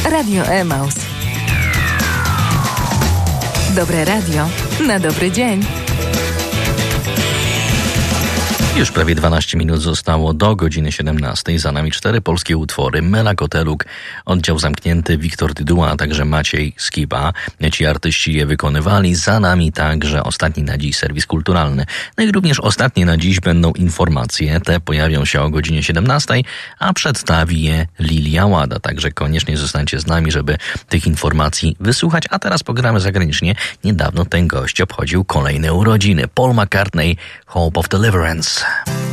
Radio Emaus. Dobre radio na dobry dzień. Już prawie 12 minut zostało do godziny 17. Za nami 4 polskie utwory. Mela Koteluk, Oddział Zamknięty, Wiktor Dyduła, a także Maciej Skiba. Ci artyści je wykonywali. Za nami także ostatni na dziś serwis kulturalny. No i również ostatnie na dziś będą informacje. Te pojawią się o godzinie 17, a przedstawi je Lilia Łada. Także koniecznie zostańcie z nami, żeby tych informacji wysłuchać. A teraz pogramy zagranicznie. Niedawno ten gość obchodził kolejne urodziny. Paul McCartney, Hope of Deliverance.